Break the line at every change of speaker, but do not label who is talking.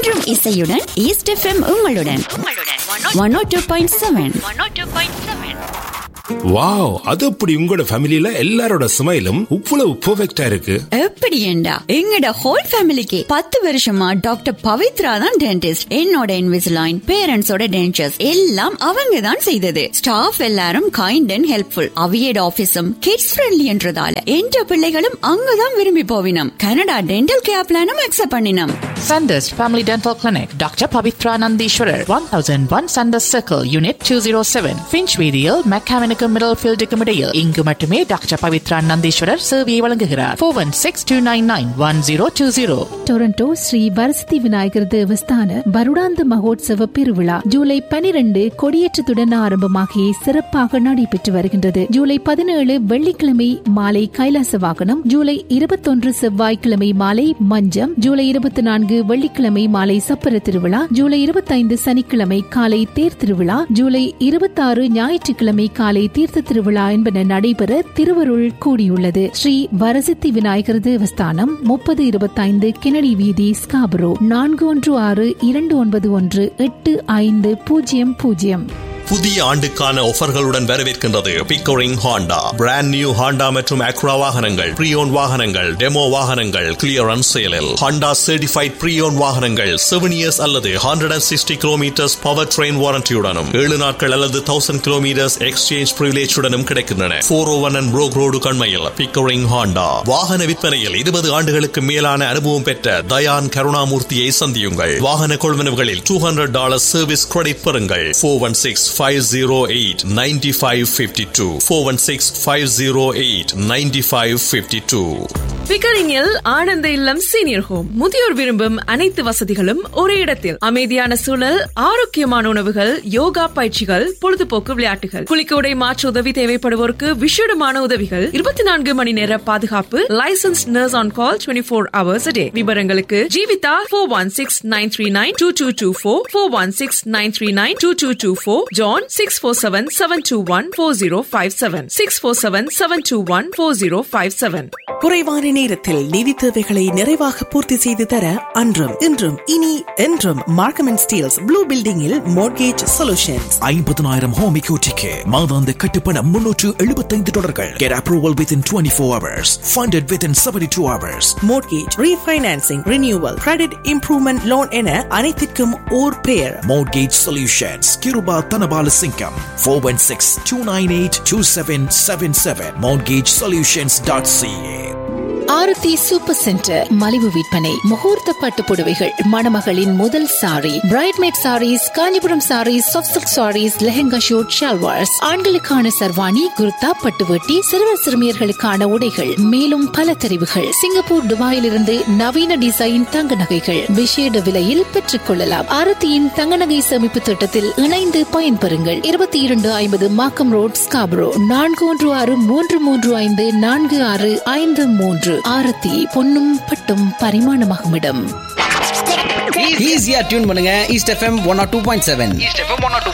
என்றும் இசையுடன் east FM உங்களுடன் 102.7.
வாவ், அது அப்படி உங்களோட ஃபேமிலில எல்லாரோட ஸ்மைலும் இவ்வளவு பெர்ஃபெக்ட்டா இருக்கு.
எப்படி ஏண்டா எங்கட ஹோல் ஃபேமிலிக்கு 10 வருஷமா டாக்டர் பவித்ரா தான் டென்டிஸ்ட். என்னோட இன்விசிலைன், பேரண்ட்ஸோட டென்டர்ஸ் எல்லாம் அவங்க தான் செய்தது. ஸ்டாஃப் எல்லாரும் kind and helpful. அவியட் ஆபீஸும் kids friendly என்றதால என்ற பிள்ளைகளும் அங்கதான் விரும்பி போவினம். கனடா டென்டல் கேர் பிளானும் அக்செப்ட் பண்ணினோம்.
Sanders Family Dental Clinic, Dr. Pavitra Nandishwarar, 1001 Sanders Circle, Unit 207, Finchweedial, Mechanical Middlefield Comedial. இங்கு மட்டுமே டாக்டர் பவித்ரா நந்தீஸ்வரர் சேவையை வழங்குகிறார். 416-299-1020.
டொரண்டோ ஸ்ரீ வரசித்தி விநாயகர் தேவஸ்தான வருடாந்த மகோத்சவ பெருவிழா ஜூலை 12 கொடியேற்றத்துடன் ஆரம்பமாகி சிறப்பாக நடைபெற்று வருகின்றது. ஜூலை 17 வெள்ளிக்கிழமை மாலை கைலாச வாகனம், ஜூலை 21 செவ்வாய்க்கிழமை மாலை மஞ்சம், ஜூலை 24 வெள்ளிக்கிழமை மாலை சப்பர திருவிழா, ஜூலை 25 சனிக்கிழமை காலை தேர் திருவிழா, ஜூலை 26 ஞாயிற்றுக்கிழமை காலை தீர்த்த திருவிழா என்பன நடைபெற திருவருள் கூடியுள்ளது. ஸ்ரீ வரசித்தி விநாயகர் தேவஸ்தானம் 3025 கெனடி வீதி, ஸ்காபரோ. 4162918500.
புதிய ஆண்டுக்கான ஆஃபர்களுடன் வரவேற்கின்றது Pickering Honda. Brand new Honda மற்றும் அக்ரா வாகனங்கள், ப்ரீயோன் வாகனங்கள், டெமோ வாகனங்கள் கிளியரன்ஸ் சேலில். ஹாண்டா சர்டிஃபைட் ப்ரீயோன் வாகனங்கள் 7 years அல்லது 160 kilometers பவர் ட்ரெயின் வாரண்டியுடனும் 7 நாட்கள் அல்லது 1000 kilometers எக்ஸ்சேஞ்ச் பிரிவிலேஜுடனும் கிடைக்கின்றன. 401 and Brook Road கண்மையில் Pickering Honda. வாகன விற்பனையில் 20 ஆண்டுகளுக்கு மேலான அனுபவம் பெற்ற தயான் கருணாமூர்த்தியை சந்தியுங்கள். வாகன கொள்வனவுகளில் $200 சர்வீஸ் கிரெடிட் பெறுங்கள். 416-508-9552. 416-508-9552.
பிக்கரிங்கில் ஆனந்த இல்லம் சீனியர் ஹோம். முதியோர் விரும்பும் அனைத்து வசதிகளும் ஒரே இடத்தில். அமைதியான சூழல், ஆரோக்கியமான உணவுகள், யோகா பயிற்சிகள், பொழுதுபோக்கு விளையாட்டுகள், குளிக்க உடை மாற்று உதவி தேவைப்படுவோருக்கு விசேடமான உதவிகள், 24 மணி நேர பாதுகாப்பு, licence nurse on call 24 hours a day. விவரங்களுக்கு ஜீவிதா 416-939-2224, 416-939-2224, ஜான் 647-721-4057, 647-721-4057.
குறைவான நேரத்தில் நிதி தேவைகளை நிறைவாக பூர்த்தி செய்து தர அன்றும் இன்றும் இனி என்றும் மார்க்கம் அண்ட் ஸ்டீல்ஸ் ப்ளூ பில்டிங்கில் மோர்கேஜ் சொல்யூஷன்ஸ்.
50,000 ஹோம் எக்யூட்டிக்கு மாதாந்த கட்டுப்பணம் $375. Get approval within 24 hours. Funded within 72 hours.
Mortgage refinancing, renewal, credit improvement loan என அனைத்திற்கும் ஓர் பெயர்.
Mortgage Solutions. Kiruba Tanabala Singham. 416-298-2777. MortgageSolutions.ca.
ஆரத்தி சூப்பர் சென்டர் மலிவு விற்பனை. முகூர்த்த பட்டு புடவைகள், மணமகளின் முதல் sorry, பிரைட்மேட் saris, Kanchipuram saris, soft silk saris, lehenga shoot, shalwars, ஆண்களுக்கான சர்வாணி, குர்தா, பட்டுவட்டி, சிறுவர் சிறுமியர்களுக்கான உடைகள், மேலும் பல தெரிவுகள். சிங்கப்பூர், துபாயிலிருந்து நவீன டிசைன் தங்க நகைகள் விசேட விலையில் பெற்றுக் கொள்ளலாம். ஆரத்தியின் தங்க நகை சேமிப்பு திட்டத்தில் இணைந்து பயன்பெறுங்கள். 2250 மாக்கம் ரோட், ஸ்காபரோ. 4163354653. ஆரத்தி பொன்னும் பட்டும் பரிமாணமாகும் இடம்.
ஈஸியா டியூன் பண்ணுங்க. East FM 102.7.